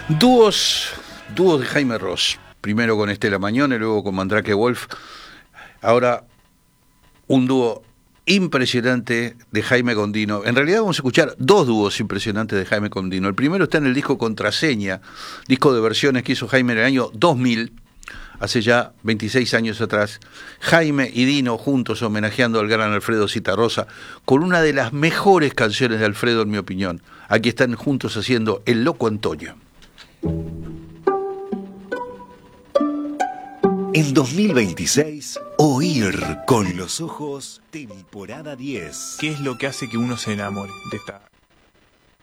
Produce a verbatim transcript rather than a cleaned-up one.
Dúos, dúos de Jaime Ross. Primero con Estela Mañone, luego con Mandrake Wolf. Ahora un dúo impresionante de Jaime Condino. En realidad vamos a escuchar dos dúos impresionantes de Jaime Condino. El primero está en el disco Contraseña, disco de versiones que hizo Jaime en el año dos mil, hace ya veintiséis años atrás. Jaime y Dino juntos homenajeando al gran Alfredo Zitarrosa con una de las mejores canciones de Alfredo, en mi opinión. Aquí están juntos haciendo El Loco Antonio. En dos mil veintiséis, Oír con los Ojos, temporada diez. ¿Qué es lo que hace que uno se enamore de esta